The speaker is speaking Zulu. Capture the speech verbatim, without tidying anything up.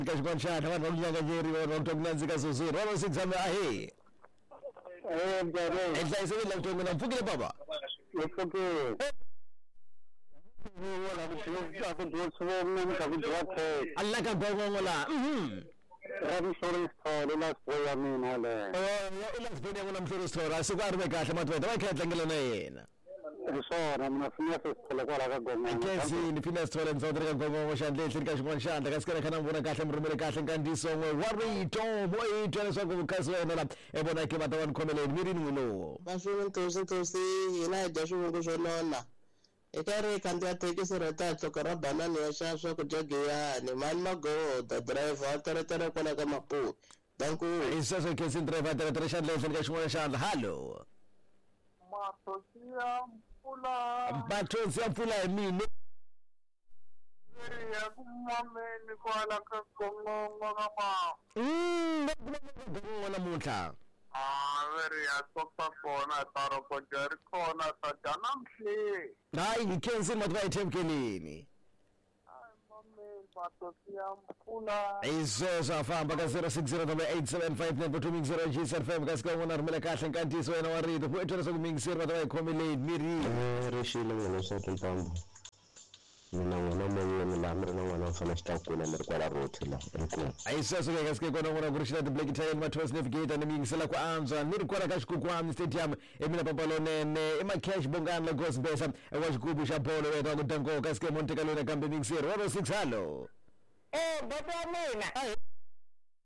Kashwanshana vanhu vakunyanga nyeri vanhu vakutokunanzika zuzuru vano sixame ahe eh mjane ehlayisekile kutongena mphukile baba yephuke wona kuthi akudwethu mina ngakudwethe Allah ka bongola mhm Rabi sorry story last boy mina le oh ya ulasibone ngona mhlolo story asikwari kahle madoda bayikhetla ngelona yena Risona mina funa sesithola kwala kagoma Kezi ni fina story nzodre ka gogo shandle hlika shimwanshanda kasikela khana mbona kahle mrumele kahle nkandiso ngwe warito boy tshela swa ku khasi wena la ebona ke bata wan khomeleni mirini ngolo Basho ntosi ntosi hina dya swivungu swo nona eka ri kandiya thekisi ro ta tlokara banana ya xa swakudya giyani mani magoda driver teretere kwala ka mapu danku isese kezi driver teretere shandle hlika shimwanshanda hallo Matosia mpula Batho siyapfula emini ya kumameni kwala kagongo kama mm ngona mutla ah very asopa kona taro ko jer kona ta janamshi hayi ngikhensi mathi bayithemkeleni Matosia mpula izo afamba ka zero six zero eight seven five nine two ming zero G S F M kasika ngona rumela kahle nkantiso wena warito fuethona sokumingisiwa bathi bayikhomeleni miri eh reshile ngene soto mpambo mina ngona moyeni la miri ngona mfana sitakula miri kwala rothi la enkulu ayiseso ke kasike kona ngona kurishila the Black Italian Matos Navigator nemingisela ku anzwa niri kwala ka Xikukwani Stadium emina papalonene ema cash bongani la Gosbesa ekwashikubu xa bolo wetwa ku Danko kasike Monte Carlo kambe mingisero one oh six hallo Eh baba mina ayi